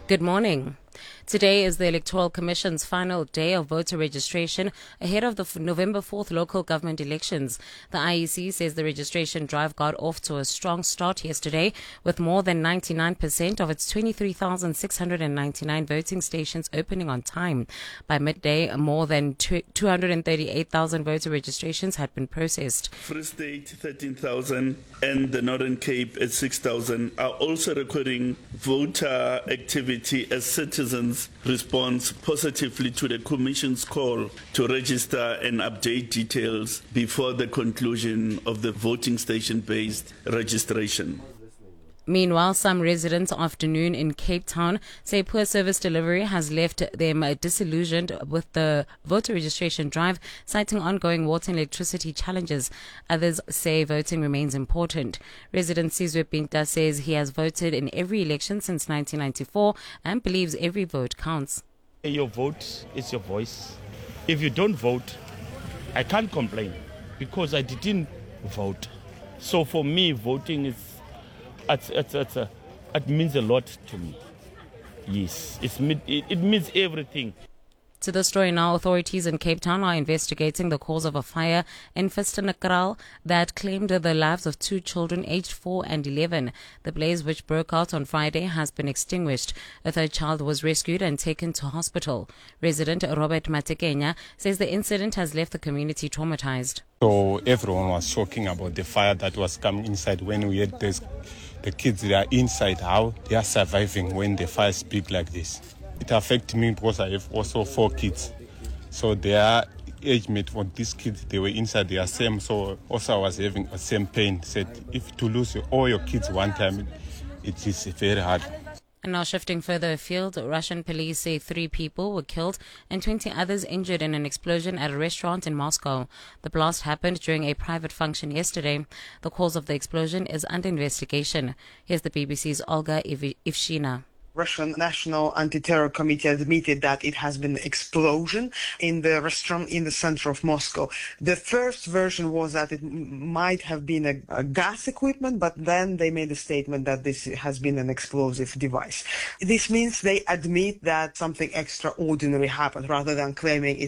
Good morning. Today is the Electoral Commission's final day of voter registration ahead of the November 4th local government elections. The IEC says the registration drive got off to a strong start yesterday with more than 99% of its 23,699 voting stations opening on time. By midday, more than 238,000 voter registrations had been processed. Free State 13,000 and the Northern Cape at 6,000 are also recording voter activity as citizens respond positively to the Commission's call to register and update details before the conclusion of the voting station-based registration. Meanwhile, some residents afternoon in Cape Town say poor service delivery has left them disillusioned with the voter registration drive, citing ongoing water and electricity challenges. Others say voting remains important. Resident Sizwe Pinta says he has voted in every election since 1994 and believes every vote counts. Your vote is your voice. If you don't vote, I can't complain because I didn't vote. So for me, voting is it means a lot to me. Yes, it means everything. To the story now, authorities in Cape Town are investigating the cause of a fire in Fistenakral that claimed the lives of two children aged 4 and 11. The blaze, which broke out on Friday, has been extinguished. A third child was rescued and taken to hospital. Resident Robert Matekenya says the incident has left the community traumatized. So everyone was talking about the fire that was coming inside when we had the kids that are inside, how they are surviving when the fire is big like this. It affects me because I have also 4 kids. So their age mate for these kids, they were inside, they are same. So also I was having the same pain. Said if to lose all your kids one time, it is very hard. And now shifting further afield, Russian police say 3 people were killed and 20 others injured in an explosion at a restaurant in Moscow. The blast happened during a private function yesterday. The cause of the explosion is under investigation. Here's the BBC's Olga Ivshina. Russian National Anti-Terror Committee admitted that it has been an explosion in the restaurant in the center of Moscow. The first version was that it might have been a gas equipment, but then they made a statement that this has been an explosive device. This means they admit that something extraordinary happened rather than claiming it